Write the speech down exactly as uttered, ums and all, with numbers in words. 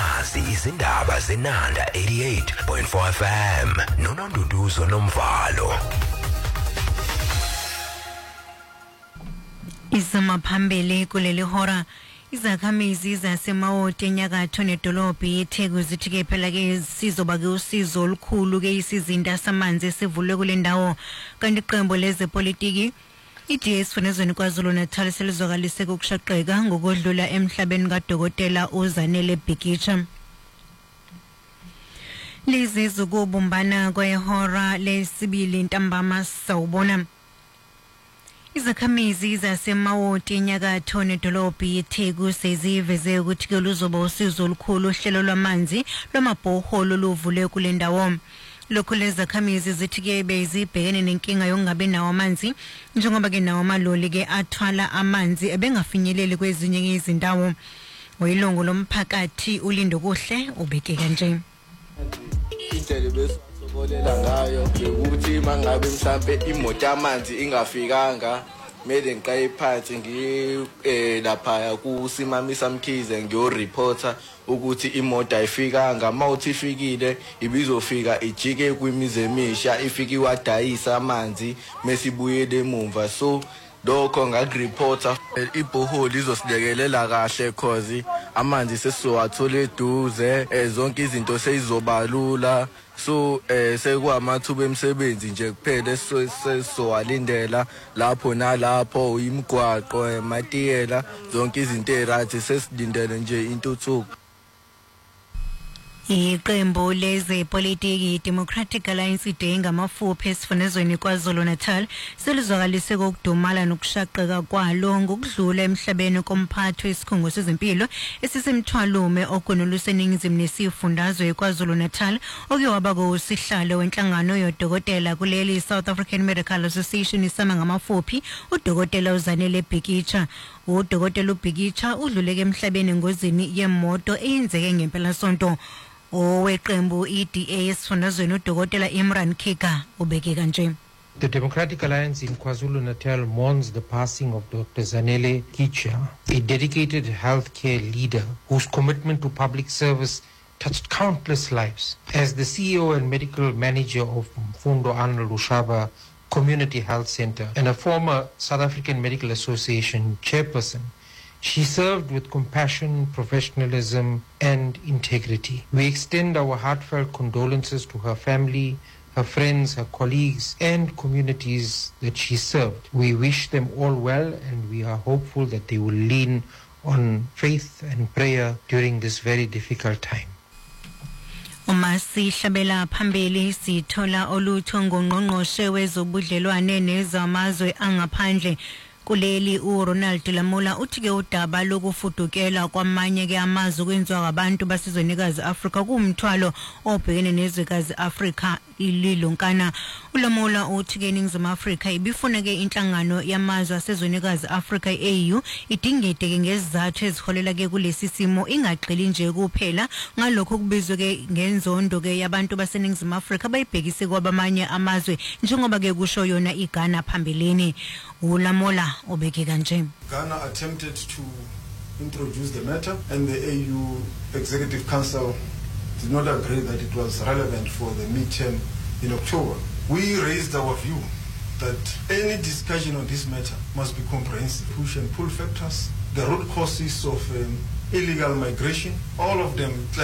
nazi izindaba zenanda eighty-eight point four F M noNonduduzo Nomvalo. Isama phambili kuleli hora izakhamizi zaseMawoti enyakatho nedolobha iTheku zithi ke phela ke sizoba ke usizo olukhulu ke isizinda samanzi esivulwe kule ndawo kanti iqembu lezepolitiki I-D A esifundazweni kwaZulu Natal selizwakalise ukushaqeka ngokodlula emhlabeni kaDokotela uZanele Bhikitsha. Lizizo kubumbana kwehora lesibili ntambama sawubona. Izakhamizi zaseMawoti enyakatho nedolobha iTheku seziveze ukuthi ke luzoba usizo olukhulu uhlelo lwamanzi lwamabhoholo luvule kule ndawo. Lokho lezakhamizi zithi ke bezibhekene nenkinga yokungabe nawo amanzi njengoba ke nawo amaloli ke athwala amanzi ebengafinyeleli kwezinye izindawo. Oyilungu lomphakathi ulindo kuhle ubeke kanje. Indlela besokolela ngayo ukuthi mangabe mhlambe imoto yamanzi ingafikanga mele ngiqaye phansi ngi eh lapha ku Simamisa Mkhize ngiyo reporter ukuthi imoto ayifikanga mawuthi ifikile ibizofika ijike kwimizi emisha ifiki wadayisa amanzi mesibuyele emumva so lokho ngakreporter ibhoholi izosilekelela kahle cause amanzi sesizowathola eduze zonke izinto seyizobalula so eh sekwamathuba emsebenzi nje kuphela sesizowalindela lapho nalapho imigwaqo ematiyela zonke izinto ezirathi sesilindele nje intuthuko. Iqembu lezepolitiki Democratic Alliance idinga amafuphi esifundazweni kwaZulu Natal selizwakalise kokudumala nokushaqeka kwalo ngokudlula emhlabeni komphathi wesikhungo sezempilo esisemthwalume okonoluseningizimu nesifundazwe kwaZulu Natal oke waba kusihlalo wenhlangano yodokotela kuleli South African Medical Association isama ngamafuphi uDokotela uZanele Bhikitsha. uDokotela uBhikitsha udluleke emhlabeni engozini yemoto eyenzeke ngempela sonto. Oweqembu I-D A esifundazweni uDokotela Imran Kika ubeke kanje. The Democratic Alliance in KwaZulu-Natal mourns the passing of Doctor Zanele Bhikitsha, a dedicated healthcare leader whose commitment to public service touched countless lives. As the C E O and medical manager of Mfundo Arnold Ushaba Community Health Center and a former South African Medical Association chairperson, she served with compassion, professionalism, and integrity. We extend our heartfelt condolences to her family, her friends, her colleagues, and communities that she served. We wish them all well, and we are hopeful that they will lean on faith and prayer during this very difficult time. Uma sihlabela phambili sithola olutho ngongqongqoshe wezobudlelwane nezamazwe angaphandle kuleli uRonald Lamula uthi ke udaba lokufudukela kwamanye ke amazwe kwenziwa ngabantu basizwenikazi Africa kumthwalo obhekene nezwekazi Africa ililonkana. uLamula uthi ke iNingizimu Afrika ibifuna ke inhlangano yamazwe asezwenikazi Africa E U idingide ke ngezizathu eziholela ke kulesi simo ingagxili nje kuphela ngalokho kubizwe ke ngenzondo ke yabantu baseNingizimu Afrika bayibhekise kwabamanye amazwe njengoba ke kusho yona iGhana phambilini. uLamula ubeke kanje. Ghana attempted to introduce the matter and the A U Executive Council did not agree that it was relevant for the midterm in October. We raised our view that any discussion on this matter must be comprehensive, push and pull factors, the root causes of um, illegal migration, all of them